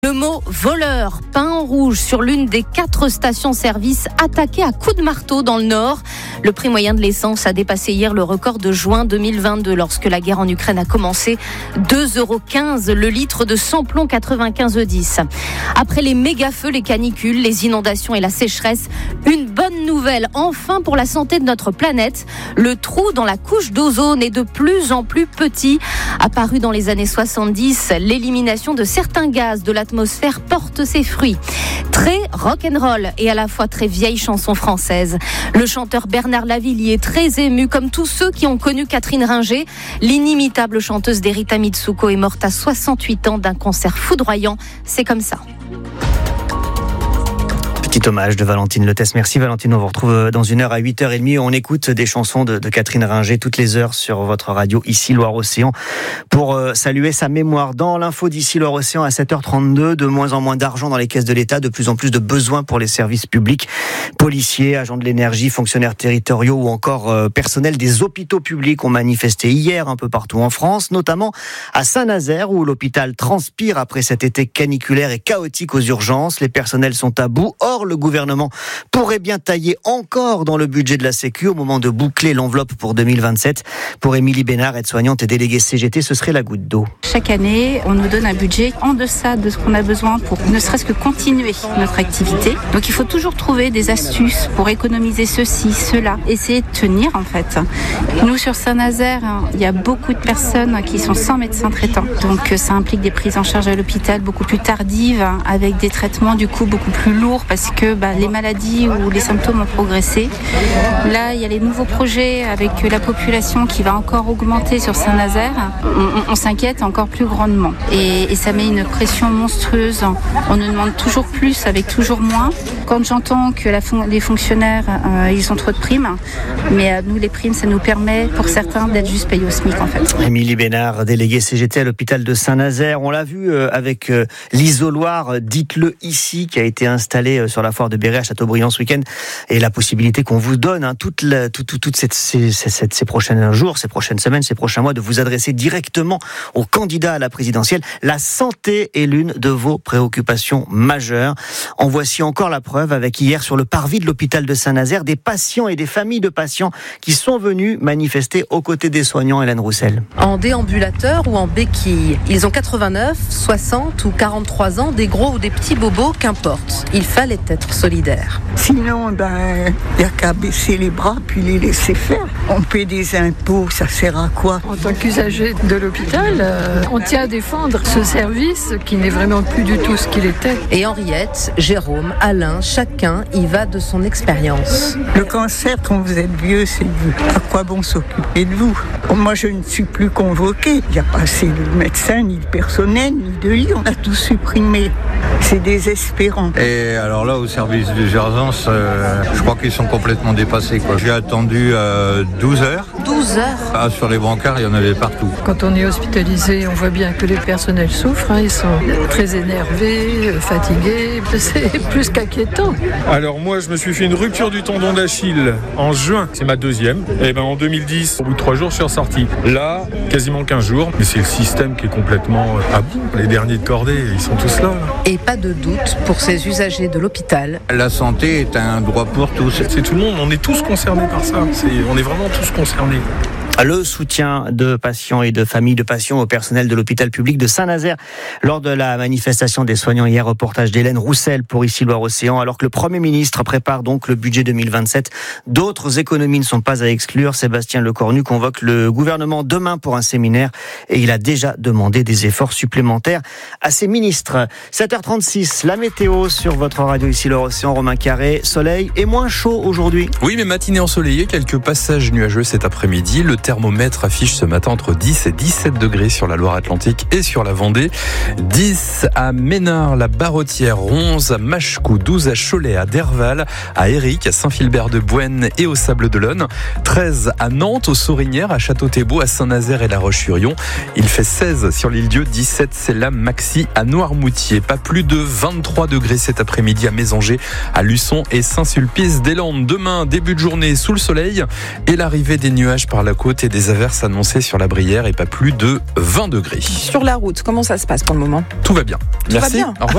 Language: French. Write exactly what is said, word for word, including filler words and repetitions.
Le mot voleur peint en rouge sur l'une des quatre stations-service attaquées à coups de marteau dans le Nord. Le prix moyen de l'essence a dépassé hier le record de juin deux mille vingt-deux lorsque la guerre en Ukraine a commencé. deux euros quinze le litre de samplon quatre-vingt-quinze E dix. Après les méga-feux, les canicules, les inondations et la sécheresse, une bonne nouvelle enfin pour la santé de notre planète. Le trou dans la couche d'ozone est de plus en plus petit. Apparu dans les années soixante-dix, l'élimination de certains gaz de l'atmosphère porte ses fruits. Très rock'n'roll et à la fois très vieille chanson française. Le chanteur Bernard Lavillier, très ému comme tous ceux qui ont connu Catherine Ringer. L'inimitable chanteuse d'Erita Mitsuko est morte à soixante-huit ans d'un cancer foudroyant. C'est comme ça. Petit hommage de Valentine Lettès. Merci Valentine, on vous retrouve dans une heure à huit heures trente. On écoute des chansons de, de Catherine Ringer toutes les heures sur votre radio ici Loire-Océan pour euh, saluer sa mémoire. Dans l'info d'ici Loire-Océan à sept heures trente-deux, de moins en moins d'argent dans les caisses de l'État, de plus en plus de besoins pour les services publics, policiers, agents de l'énergie, fonctionnaires territoriaux ou encore euh, personnel des hôpitaux publics ont manifesté hier un peu partout en France, notamment à Saint-Nazaire où l'hôpital transpire après cet été caniculaire et chaotique aux urgences. Les personnels sont à bout. Or, le gouvernement pourrait bien tailler encore dans le budget de la Sécu au moment de boucler l'enveloppe pour deux mille vingt-sept. Pour Émilie Bénard, aide-soignante et déléguée C G T, ce serait la goutte d'eau. Chaque année, on nous donne un budget en deçà de ce qu'on a besoin pour ne serait-ce que continuer notre activité. Donc il faut toujours trouver des astuces pour économiser ceci, cela, essayer de tenir en fait. Nous sur Saint-Nazaire, il y a beaucoup de personnes qui sont sans médecin traitant. Donc ça implique des prises en charge à l'hôpital beaucoup plus tardives, avec des traitements du coup beaucoup plus lourds parce que bah, les maladies ou les symptômes ont progressé. Là, il y a les nouveaux projets avec la population qui va encore augmenter sur Saint-Nazaire. On, on s'inquiète encore plus grandement. Et, et ça met une pression monstrueuse. On nous demande toujours plus avec toujours moins. Quand j'entends que la fon- les fonctionnaires, euh, ils ont trop de primes, mais euh, nous, les primes, ça nous permet pour certains d'être juste payés au SMIC en fait. Émilie Bénard, déléguée C G T à l'hôpital de Saint-Nazaire. On l'a vu euh, avec euh, l'isoloir, dites-le ici, qui a été installé euh, sur la foire de Béret à Châteaubriand ce week-end, et la possibilité qu'on vous donne hein, toute la, toute, toute, toute cette, ces, ces, ces prochains jours, ces prochaines semaines, ces prochains mois, de vous adresser directement aux candidats à la présidentielle. La santé est l'une de vos préoccupations majeures. En voici encore la preuve avec hier sur le parvis de l'hôpital de Saint-Nazaire des patients et des familles de patients qui sont venus manifester aux côtés des soignants. Hélène Roussel. En déambulateur ou en béquille, ils ont quatre-vingt-neuf, soixante ou quarante-trois ans, des gros ou des petits bobos, qu'importe. Il fallait être solidaire. Sinon, ben, il n'y a qu'à baisser les bras puis les laisser faire. On paie des impôts, ça sert à quoi? En tant qu'usager de l'hôpital, euh, on tient à défendre ce service qui n'est vraiment plus du tout ce qu'il était. Et Henriette, Jérôme, Alain, chacun y va de son expérience. Le cancer, quand vous êtes vieux, c'est à quoi bon s'occuper de vous? Moi, je ne suis plus convoquée. Il n'y a pas assez de médecins, ni de personnel, ni de lits. On a tout supprimé. C'est désespérant. Et alors là, au service d'urgence, euh, je crois qu'ils sont complètement dépassés, quoi. J'ai attendu euh, douze heures. douze heures Ah, sur les brancards, il y en avait partout. Quand on est hospitalisé, on voit bien que les personnels souffrent. Hein, ils sont très énervés, fatigués. C'est plus qu'inquiétant. Alors moi, je me suis fait une rupture du tendon d'Achille en juin. C'est ma deuxième. Et ben en deux mille dix, au bout de trois jours, je suis ressorti. Là, quasiment quinze jours. Mais c'est le système qui est complètement à bout. Les derniers de cordée, ils sont tous là. Et pas de doute pour ces usagers de l'hôpital. La santé est un droit pour tous. C'est tout le monde, on est tous concernés par ça. C'est, on est vraiment tous concernés. Le soutien de patients et de familles de patients au personnel de l'hôpital public de Saint-Nazaire lors de la manifestation des soignants hier, reportage d'Hélène Roussel pour ici Loire-Océan. Alors que le Premier ministre prépare donc le budget deux mille vingt-sept, d'autres économies ne sont pas à exclure. Sébastien Lecornu convoque le gouvernement demain pour un séminaire et il a déjà demandé des efforts supplémentaires à ses ministres. sept heures trente-six, la météo sur votre radio ici Loire-Océan. Romain Carré, soleil et moins chaud aujourd'hui. Oui, mais matinée ensoleillée, quelques passages nuageux cet après-midi. Le thermomètre affiche ce matin entre dix et dix-sept degrés sur la Loire-Atlantique et sur la Vendée. dix à Ménard, la Barretière, onze à Machecou, douze à Cholet, à Derval, à Éric, à Saint-Philbert-de-Bouenne et au Sable-d'Olonne, treize à Nantes, aux Sorinières, à Château-Thébault, à Saint-Nazaire et la Roche-sur-Yon. Il fait seize sur l'île-Dieu, dix-sept c'est la Maxi à Noirmoutier. Pas plus de vingt-trois degrés cet après-midi à Mésanger, à Luçon et Saint-Sulpice-des-Landes. Demain, début de journée sous le soleil et l'arrivée des nuages par la côte et des averses annoncées sur la Brière et pas plus de vingt degrés. Sur la route, comment ça se passe pour le moment ? Tout va bien. Tout Merci. va bien. Au revoir.